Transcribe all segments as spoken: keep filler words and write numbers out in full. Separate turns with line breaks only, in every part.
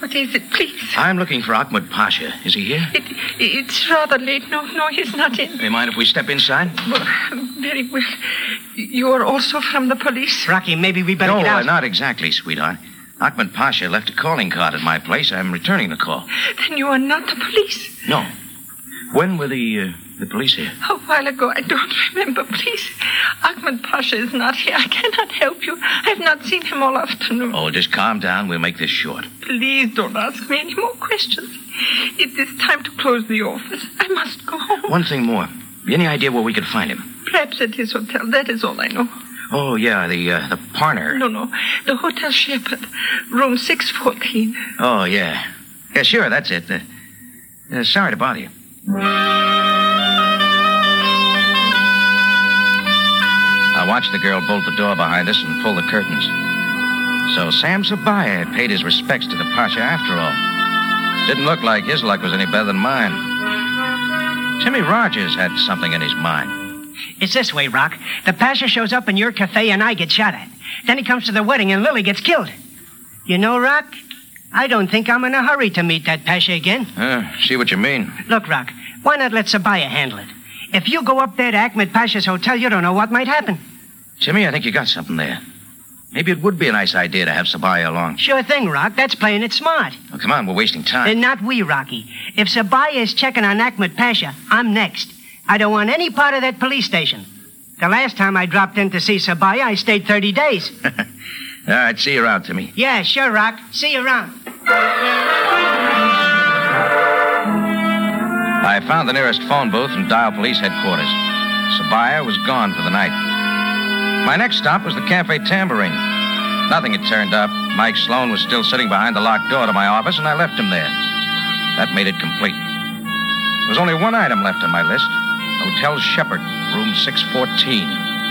What is it, please?
I'm looking for Ahmed Pasha. Is he here?
It, it's rather late. No, no, he's not in.
Do you mind if we step inside?
Well, very well. You are also from the police?
Rocky, maybe we better
no,
get out.
Uh, not exactly, sweetheart. Ahmed Pasha left a calling card at my place. I'm returning the call.
Then you are not the police?
No. When were the uh, the police here?
A while ago. I don't remember. Please. Ahmed Pasha is not here. I cannot help you. I have not seen him all afternoon.
Oh, just calm down. We'll make this short.
Please don't ask me any more questions. It is time to close the office. I must go home.
One thing more. Any idea where we could find him?
Perhaps at his hotel. That is all I know.
Oh, yeah, the uh, the Parner.
No, no. The Hotel Shepherd. Room six fourteen.
Oh, yeah. Yeah, sure, that's it. Uh, uh, sorry to bother you. I watched the girl bolt the door behind us and pull the curtains. So Sam Sabaya had paid his respects to the Pasha after all. Didn't look like his luck was any better than mine. Timmy Rogers had something in his mind.
It's this way, Rock. The Pasha shows up in your cafe and I get shot at. Then he comes to the wedding and Lily gets killed. You know, Rock, I don't think I'm in a hurry to meet that Pasha again.
Uh, see what you mean.
Look, Rock, why not let Sabaya handle it? If you go up there to Ahmed Pasha's hotel, you don't know what might happen.
Timmy, I think you got something there. Maybe it would be a nice idea to have Sabaya along.
Sure thing, Rock. That's playing it smart.
Oh, come on, we're wasting time.
And not we, Rocky. If Sabaya is checking on Ahmed Pasha, I'm next. I don't want any part of that police station. The last time I dropped in to see Sabaya, I stayed thirty days.
All right, see you around, Timmy.
Yeah, sure, Rock. See you around.
I found the nearest phone booth and dialed police headquarters. Sabaya was gone for the night. My next stop was the Cafe Tambourine. Nothing had turned up. Mike Sloan was still sitting behind the locked door to my office, and I left him there. That made it complete. There was only one item left on my list. Hotel Shepherd, room six fourteen.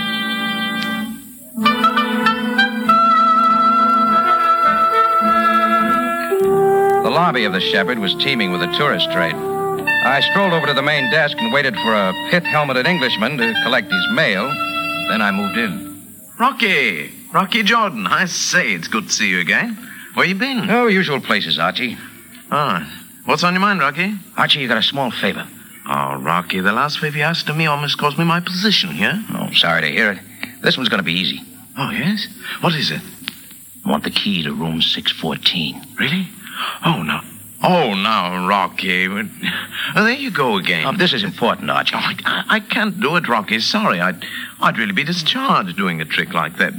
The lobby of the Shepherd was teeming with a tourist trade. I strolled over to the main desk and waited for a pith-helmeted Englishman to collect his mail. Then I moved in.
Rocky! Rocky Jordan. I say, it's good to see you again. Where you been?
No usual places, Archie.
Oh, what's on your mind, Rocky?
Archie, you got a small favor.
Oh, Rocky, the last favor you asked of me almost cost me my position here.
Oh, sorry to hear it. This one's going to be easy.
Oh, yes? What is it?
I want the key to room six fourteen.
Really? Oh, no. Oh, now, Rocky. Oh, there you go again.
Oh, this is important, Archie.
Oh, I, I can't do it, Rocky. Sorry. I'd, I'd really be discharged doing a trick like that.